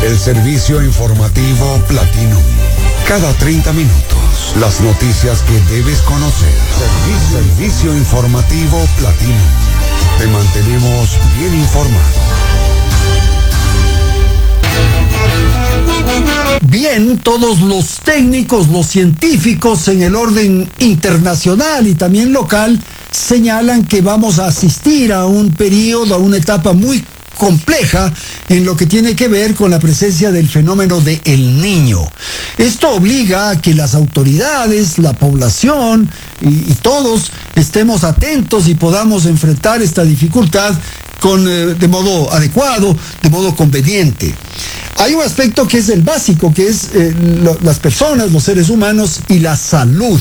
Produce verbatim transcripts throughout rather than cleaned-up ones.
El servicio informativo Platinum. Cada treinta minutos, las noticias que debes conocer. Servicio, servicio informativo Platinum. Te mantenemos bien informado. Bien, todos los técnicos, los científicos en el orden internacional y también local señalan que vamos a asistir a un periodo, a una etapa muy compleja en lo que tiene que ver con la presencia del fenómeno de El Niño. Esto obliga a que las autoridades, la población y, y todos estemos atentos y podamos enfrentar esta dificultad con, eh, de modo adecuado, de modo conveniente. Hay un aspecto que es el básico, que es eh, lo, las personas, los seres humanos y la salud.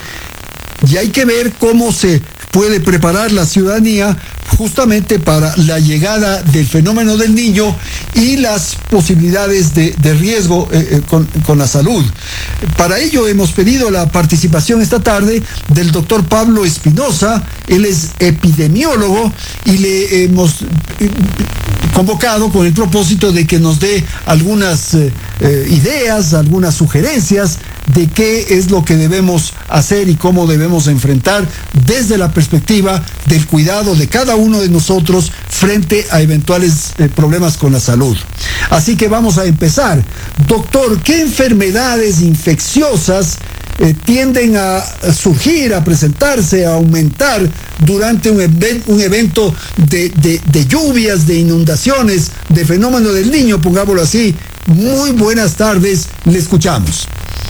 Y hay que ver cómo se puede preparar la ciudadanía justamente para la llegada del fenómeno del niño y las posibilidades de, de riesgo eh, eh, con, con la salud. Para ello hemos pedido la participación esta tarde del doctor Pablo Espinosa. Él es epidemiólogo y le hemos convocado con el propósito de que nos dé algunas eh, eh, ideas, algunas sugerencias de qué es lo que debemos hacer y cómo debemos enfrentar desde la perspectiva del cuidado de cada uno de nosotros frente a eventuales eh, problemas con la salud. Así que vamos a empezar. Doctor, ¿qué enfermedades infecciosas eh, tienden a surgir, a presentarse, a aumentar durante un, even- un evento de, de, de lluvias, de inundaciones, de fenómeno del niño, pongámoslo así? Muy buenas tardes, le escuchamos.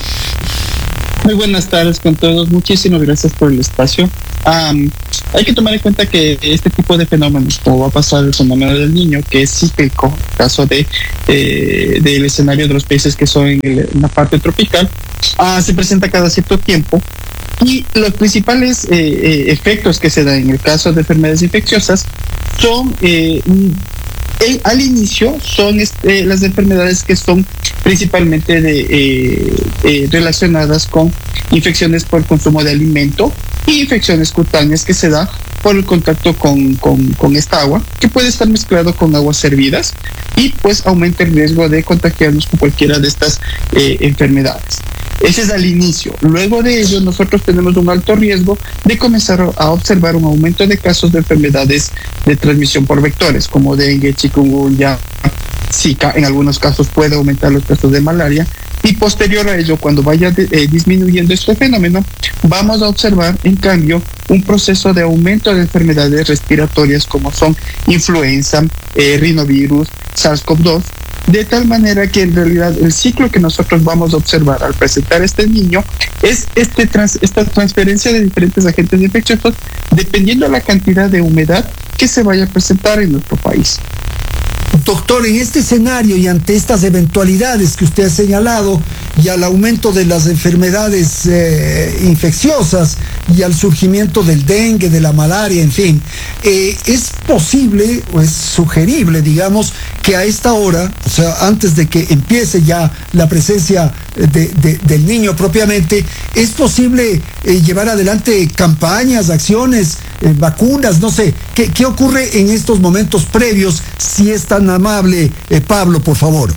Muy buenas tardes con todos, muchísimas gracias por el espacio. Um, hay que tomar en cuenta que este tipo de fenómenos, como va a pasar el fenómeno del niño, que es cíclico, en el caso de, eh, del escenario de los países que son en, el, en la parte tropical, uh, se presenta cada cierto tiempo. Y los principales eh, eh, efectos que se dan en el caso de enfermedades infecciosas son... Eh, El, al inicio son este, las enfermedades que son principalmente de, eh, eh, relacionadas con infecciones por consumo de alimento y infecciones cutáneas que se da por el contacto con, con, con esta agua, que puede estar mezclado con aguas hervidas y pues aumenta el riesgo de contagiarnos con cualquiera de estas eh, enfermedades. Ese es al inicio. Luego de ello, nosotros tenemos un alto riesgo de comenzar a observar un aumento de casos de enfermedades de transmisión por vectores, como dengue, chikungunya, Zika. En algunos casos puede aumentar los casos de malaria. Y posterior a ello, cuando vaya de, eh, disminuyendo este fenómeno, vamos a observar, en cambio, un proceso de aumento de enfermedades respiratorias como son influenza, eh, rinovirus, SARS-CoV dos, de tal manera que en realidad el ciclo que nosotros vamos a observar al presentar este niño es este trans, esta transferencia de diferentes agentes infecciosos dependiendo de la cantidad de humedad que se vaya a presentar en nuestro país. Doctor, en este escenario y ante estas eventualidades que usted ha señalado y al aumento de las enfermedades eh, infecciosas y al surgimiento del dengue, de la malaria, en fin, eh, es posible o es sugerible, digamos, que a esta hora, o sea, antes de que empiece ya la presencia de, de, del niño propiamente, es posible eh, llevar adelante campañas, acciones, eh, vacunas, no sé, ¿qué, qué ocurre en estos momentos previos, si es tan amable, eh, Pablo, por favor?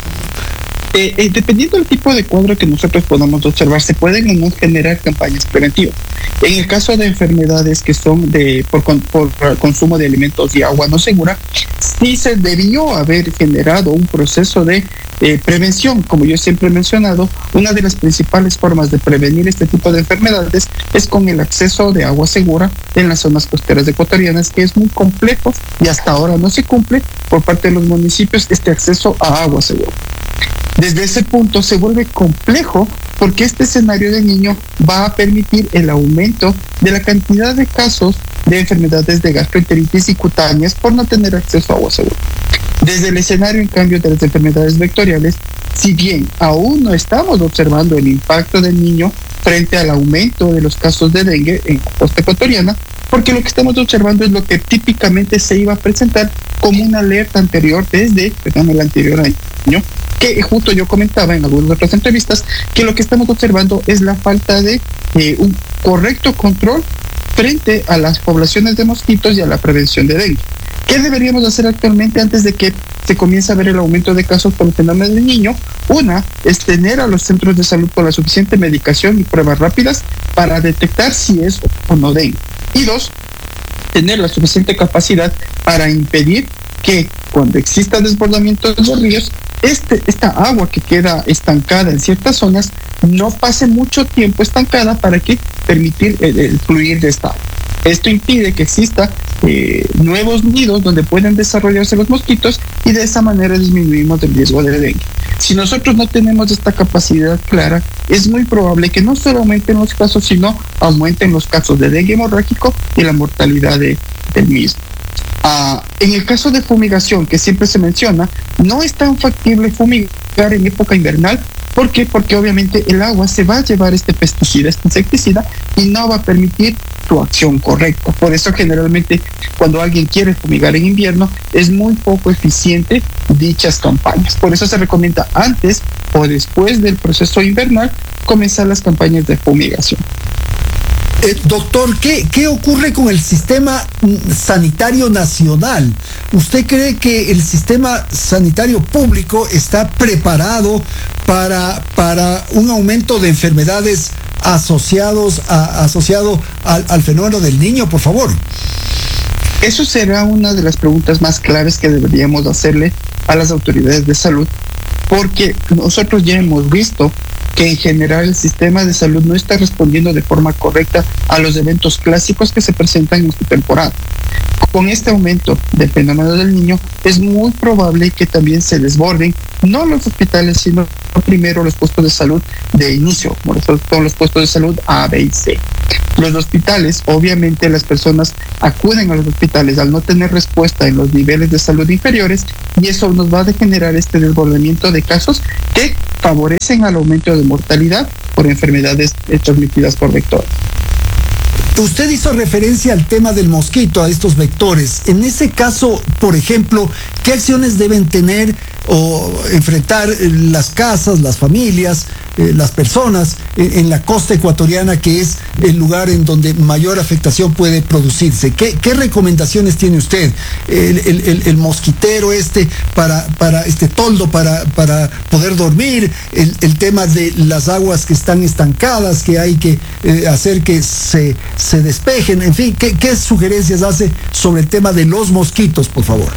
Eh, eh, dependiendo del tipo de cuadro que nosotros podamos observar, se pueden o no generar campañas preventivas. En el caso de enfermedades que son de por, por consumo de alimentos y agua no segura, sí se debió haber generado un proceso de eh, prevención. Como yo siempre he mencionado, una de las principales formas de prevenir este tipo de enfermedades es con el acceso de agua segura en las zonas costeras ecuatorianas, que es muy complejo y hasta ahora no se cumple por parte de los municipios este acceso a agua segura. Desde ese punto se vuelve complejo porque este escenario de niño va a permitir el aumento de la cantidad de casos de enfermedades de gastroenteritis y cutáneas por no tener acceso a agua segura. Desde el escenario, en cambio, de las enfermedades vectoriales, si bien aún no estamos observando el impacto del niño frente al aumento de los casos de dengue en la costa ecuatoriana, porque lo que estamos observando es lo que típicamente se iba a presentar como una alerta anterior desde, perdón, el anterior año, que justo yo comentaba en algunas otras entrevistas, que lo que estamos observando es la falta de eh, un correcto control frente a las poblaciones de mosquitos y a la prevención de dengue. ¿Qué deberíamos hacer actualmente antes de que se comience a ver el aumento de casos por el fenómeno del niño? Una es tener a los centros de salud con la suficiente medicación y pruebas rápidas para detectar si es o no dengue. Y dos, tener la suficiente capacidad para impedir que cuando exista desbordamiento de los ríos, este, esta agua que queda estancada en ciertas zonas no pase mucho tiempo estancada para que permitir el, el fluir de esta agua. Esto impide que exista eh, nuevos nidos donde pueden desarrollarse los mosquitos y de esa manera disminuimos el riesgo de dengue. Si nosotros no tenemos esta capacidad clara, es muy probable que no solo aumenten los casos, sino aumenten los casos de dengue hemorrágico y la mortalidad de, del mismo. Uh, en el caso de fumigación, que siempre se menciona, no es tan factible fumigar en época invernal. ¿Por qué? Porque obviamente el agua se va a llevar este pesticida, este insecticida, y no va a permitir su acción correcta. Por eso generalmente cuando alguien quiere fumigar en invierno es muy poco eficiente dichas campañas. Por eso se recomienda antes o después del proceso invernal comenzar las campañas de fumigación. Eh, doctor, ¿qué, ¿qué ocurre con el sistema sanitario nacional? ¿Usted cree que el sistema sanitario público está preparado para, para un aumento de enfermedades asociados a, asociado al, al fenómeno del niño, por favor? Eso será una de las preguntas más claves que deberíamos hacerle a las autoridades de salud, porque nosotros ya hemos visto que en general el sistema de salud no está respondiendo de forma correcta a los eventos clásicos que se presentan en su temporada. Con este aumento del fenómeno del niño, es muy probable que también se desborden no los hospitales, sino primero los puestos de salud de inicio, como son los puestos de salud A, B y C. Los hospitales, obviamente las personas acuden a los hospitales al no tener respuesta en los niveles de salud inferiores, y eso nos va a generar este desbordamiento de casos que favorecen al aumento de mortalidad por enfermedades transmitidas por vectores. Usted hizo referencia al tema del mosquito, a estos vectores. En ese caso, por ejemplo, ¿qué acciones deben tener o enfrentar las casas, las familias, eh, las personas en, en la costa ecuatoriana, que es el lugar en donde mayor afectación puede producirse? ¿Qué, qué recomendaciones tiene usted? El, el, el, el mosquitero este para, para este toldo para, para poder dormir, el, el tema de las aguas que están estancadas, que hay que eh, hacer que se, se despejen, en fin, ¿qué, qué sugerencias hace sobre el tema de los mosquitos, por favor?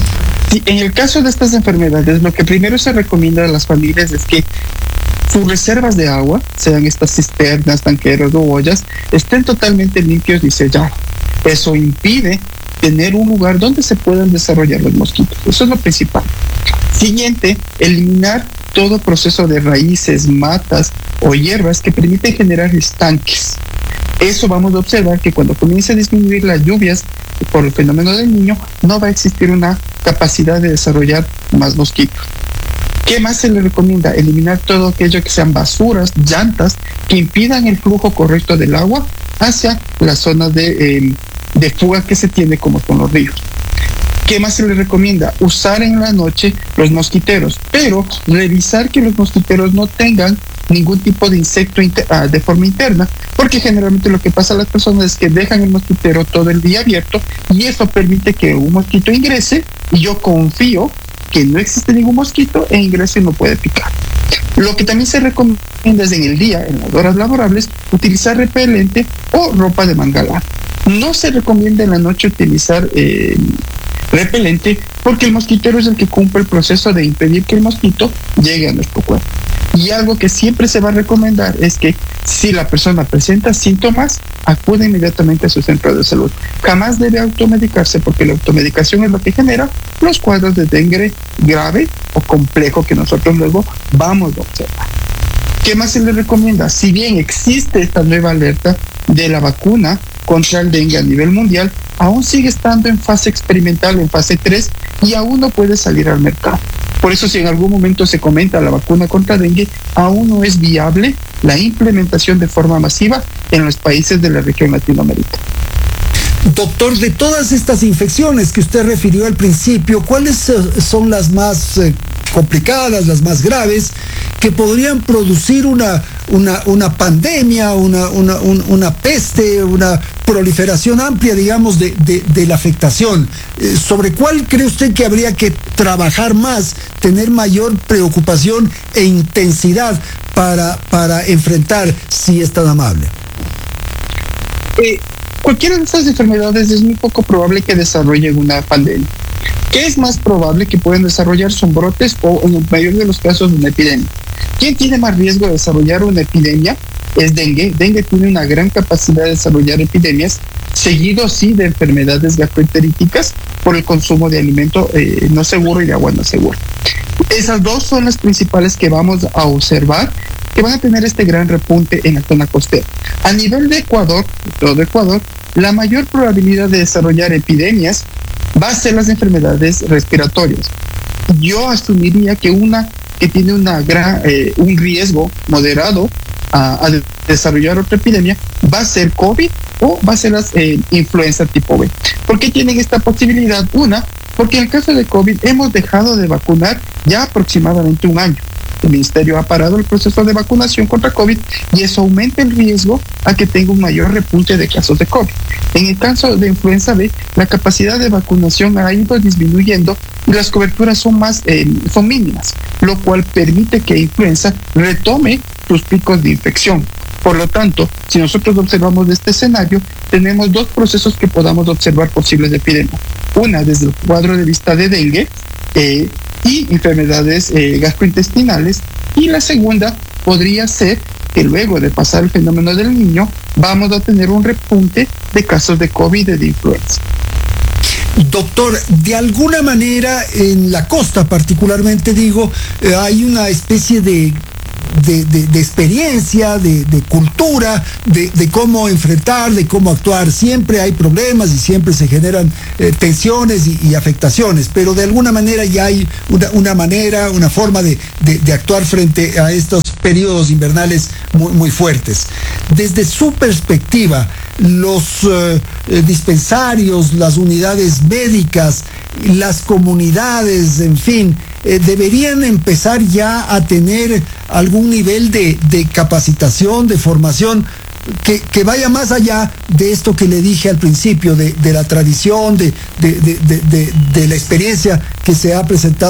Sí, en el caso de estas enfermedades, lo que primero se recomienda a las familias es que sus reservas de agua, sean estas cisternas, tanqueros o ollas, estén totalmente limpios y sellados. Eso impide tener un lugar donde se puedan desarrollar los mosquitos. Eso es lo principal. Siguiente, eliminar todo proceso de raíces, matas o hierbas que permiten generar estanques. Eso vamos a observar que cuando comience a disminuir las lluvias por el fenómeno del niño, no va a existir una capacidad de desarrollar más mosquitos. ¿Qué más se le recomienda? Eliminar todo aquello que sean basuras, llantas, que impidan el flujo correcto del agua hacia las zonas de, eh, de fuga que se tiene, como con los ríos. ¿Qué más se le recomienda? Usar en la noche los mosquiteros, pero revisar que los mosquiteros no tengan ningún tipo de insecto inter- uh, de forma interna, porque generalmente lo que pasa a las personas es que dejan el mosquitero todo el día abierto y eso permite que un mosquito ingrese y yo confío que no existe ningún mosquito e ingrese y no puede picar. Lo que también se recomienda es en el día, en las horas laborables, utilizar repelente o ropa de manga larga. No se recomienda en la noche utilizar eh, repelente porque el mosquitero es el que cumple el proceso de impedir que el mosquito llegue a nuestro cuerpo. Y algo que siempre se va a recomendar es que si la persona presenta síntomas, acude inmediatamente a su centro de salud. Jamás debe automedicarse porque la automedicación es lo que genera los cuadros de dengue grave o complejo que nosotros luego vamos a observar. ¿Qué más se le recomienda? Si bien existe esta nueva alerta de la vacuna contra el dengue a nivel mundial, aún sigue estando en fase experimental, en fase tres, y aún no puede salir al mercado. Por eso, si en algún momento se comenta la vacuna contra dengue, aún no es viable la implementación de forma masiva en los países de la región Latinoamérica. Doctor, de todas estas infecciones que usted refirió al principio, ¿cuáles son las más eh, complicadas, las más graves, que podrían producir una, una, una pandemia, una, una, un, una peste, una proliferación amplia, digamos, de, de, de la afectación. Eh, ¿Sobre cuál cree usted que habría que trabajar más, tener mayor preocupación e intensidad para, para enfrentar, si es tan amable? Eh, cualquiera de estas enfermedades es muy poco probable que desarrollen una pandemia. ¿Qué es más probable que pueden desarrollar? Son brotes o, en el mayor de los casos, una epidemia. ¿Quién tiene más riesgo de desarrollar una epidemia? Es dengue. Dengue tiene una gran capacidad de desarrollar epidemias, seguido sí de enfermedades gastroenteríticas por el consumo de alimento eh, no seguro y de agua no segura. Esas dos son las principales que vamos a observar, que van a tener este gran repunte en la zona costera. A nivel de Ecuador, de todo Ecuador, la mayor probabilidad de desarrollar epidemias va a ser las enfermedades respiratorias. Yo asumiría que una que tiene una gran, eh, un riesgo moderado a, a desarrollar otra epidemia va a ser COVID o va a ser la eh, influenza tipo B. ¿Por qué tienen esta posibilidad? Una, porque en el caso de COVID hemos dejado de vacunar ya aproximadamente un año. El Ministerio ha parado el proceso de vacunación contra COVID y eso aumenta el riesgo a que tenga un mayor repunte de casos de COVID. En el caso de influenza B, la capacidad de vacunación ha ido disminuyendo y las coberturas son más eh, son mínimas, lo cual permite que influenza retome sus picos de infección. Por lo tanto, si nosotros observamos este escenario, tenemos dos procesos que podamos observar posibles de epidemia. Una desde el cuadro de vista de dengue, eh, y enfermedades eh, gastrointestinales, y la segunda podría ser que luego de pasar el fenómeno del niño vamos a tener un repunte de casos de COVID y de influenza. Doctor, de alguna manera en la costa particularmente digo, eh, hay una especie de De, de, de experiencia, de, de cultura, de, de cómo enfrentar, de cómo actuar. Siempre hay problemas y siempre se generan eh, tensiones y, y afectaciones, pero de alguna manera ya hay una, una manera, una forma de, de, de actuar frente a estos periodos invernales muy, muy fuertes. Desde su perspectiva, los eh, dispensarios, las unidades médicas, las comunidades, en fin, eh, deberían empezar ya a tener algún nivel de, de capacitación, de formación, que, que vaya más allá de esto que le dije al principio, de, de la tradición, de, de, de, de, de la experiencia que se ha presentado